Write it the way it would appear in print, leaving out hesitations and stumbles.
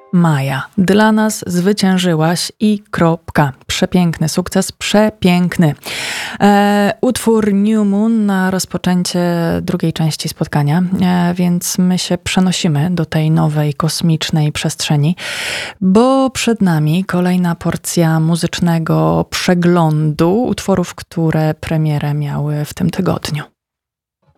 Maja, dla nas zwyciężyłaś i kropka. Przepiękny sukces, przepiękny. Utwór New Moon na rozpoczęcie drugiej części spotkania, więc my się przenosimy do tej nowej kosmicznej przestrzeni, bo przed nami kolejna porcja muzycznego przeglądu utworów, które premierę miały w tym tygodniu.